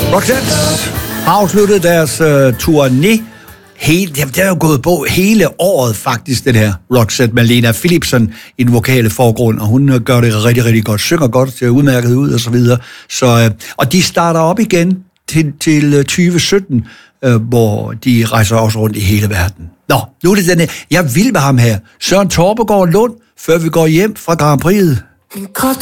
Roxette har afsluttet deres turné. Det er jo gået på hele året faktisk, den her Roxette med Lena Philipsen i den vokale forgrund, og hun gør det rigtig, rigtig godt, synger godt, ser udmærket ud og så videre. Og de starter op igen til 2017, hvor de rejser også rundt i hele verden. Nå, nu er det den her. Jeg vil med ham her. Søren Torpegaard Lund, før vi går hjem fra Grand Prix'et.